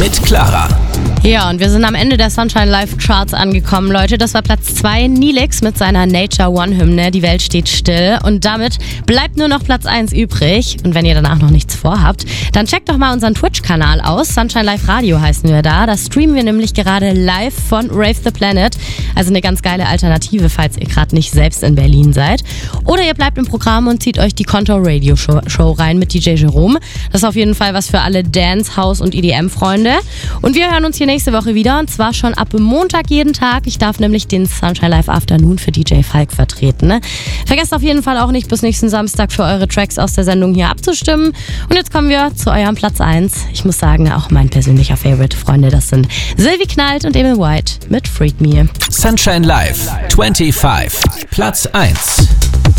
mit Clara. Ja, und wir sind am Ende der Sunshine Live Charts angekommen, Leute. Das war Platz 2, Nilix mit seiner Nature One-Hymne, Die Welt steht still. Und damit bleibt nur noch Platz 1 übrig. Und wenn ihr danach noch nichts vorhabt, dann checkt doch mal unseren Twitch-Kanal aus. Sunshine Live Radio heißen wir da. Da streamen wir nämlich gerade live von Rave the Planet. Also eine ganz geile Alternative, falls ihr gerade nicht selbst in Berlin seid. Oder ihr bleibt im Programm und zieht euch die Contour Radio Show rein mit DJ Jerome. Das ist auf jeden Fall was für alle Dance, House und EDM-Freunde. Und wir hören uns hier nächste Woche wieder, und zwar schon ab Montag jeden Tag. Ich darf nämlich den Sunshine Live Afternoon für DJ Falk vertreten. Ne? Vergesst auf jeden Fall auch nicht, bis nächsten Samstag für eure Tracks aus der Sendung hier abzustimmen. Und jetzt kommen wir zu eurem Platz 1. Ich muss sagen, auch mein persönlicher Favorite, Freunde, das sind Sylvie Knalt und Emil White mit Freak Me. Sunshine Live 25, Platz 1.